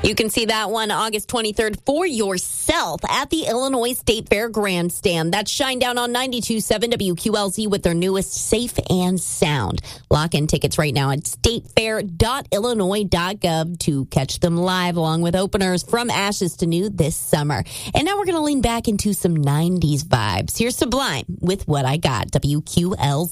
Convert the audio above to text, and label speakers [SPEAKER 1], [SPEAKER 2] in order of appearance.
[SPEAKER 1] You can see that one August 23rd for yourself at the Illinois State Fair Grandstand. That's Shinedown on 92.7 WQLZ with their newest Safe and Sound. Lock in tickets right now at statefair.illinois.gov to catch them live along with openers from Ashes to New this summer. And now we're going to lean back into some 90s vibes. Here's Sublime with What I Got, WQLZ.